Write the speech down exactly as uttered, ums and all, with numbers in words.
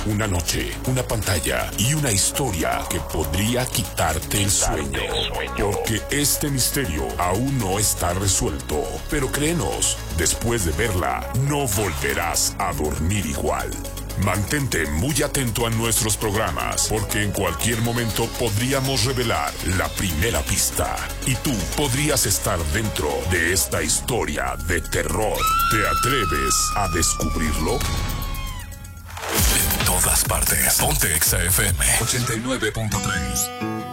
una noche, una pantalla y una historia que podría quitarte el sueño. Porque este misterio aún no está resuelto. Pero créenos, después de verla, no volverás a dormir igual. Mantente muy atento a nuestros programas, porque en cualquier momento podríamos revelar la primera pista y tú podrías estar dentro de esta historia de terror. ¿Te atreves a descubrirlo? En todas partes. Ponte Exa F M ochenta y nueve punto tres.